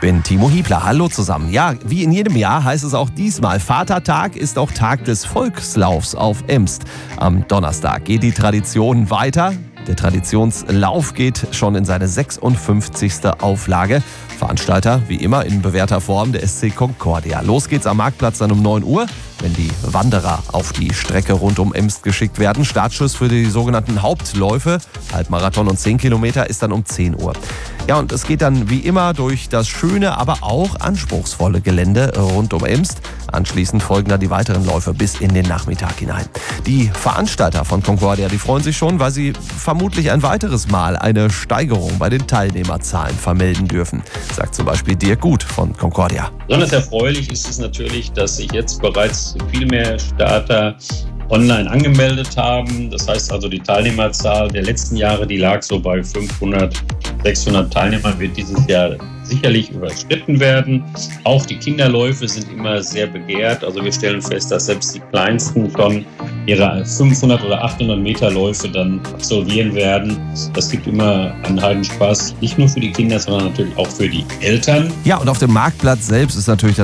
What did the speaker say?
bin Timo Hiebler. Hallo zusammen. Ja, wie in jedem Jahr heißt es auch diesmal, Vatertag ist auch Tag des Volkslaufs auf Emst. Am Donnerstag geht die Tradition weiter. Der Traditionslauf geht schon in seine 56. Auflage. Veranstalter, wie immer in bewährter Form, der SC Concordia. Los geht's am Marktplatz dann um 9 Uhr, wenn die Wanderer auf die Strecke rund um Emst geschickt werden. Startschuss für die sogenannten Hauptläufe, Halbmarathon und 10 Kilometer, ist dann um 10 Uhr. Ja, und es geht dann wie immer durch das schöne, aber auch anspruchsvolle Gelände rund um Emst. Anschließend folgen dann die weiteren Läufe bis in den Nachmittag hinein. Die Veranstalter von Concordia, die freuen sich schon, weil sie vermutlich ein weiteres Mal eine Steigerung bei den Teilnehmerzahlen vermelden dürfen, sagt zum Beispiel Dirk Gut von Concordia. Besonders erfreulich ist es natürlich, dass sich jetzt bereits viel mehr Starter online angemeldet haben. Das heißt also, die Teilnehmerzahl der letzten Jahre, die lag so bei 500, 600 Teilnehmern, wird dieses Jahr sicherlich überschritten werden. Auch die Kinderläufe sind immer sehr begehrt. Also wir stellen fest, dass selbst die Kleinsten schon ihre 500 oder 800 Meter Läufe dann absolvieren werden. Das gibt immer einen Heidenspaß, nicht nur für die Kinder, sondern natürlich auch für die Eltern. Ja, und auf dem Marktplatz selbst ist natürlich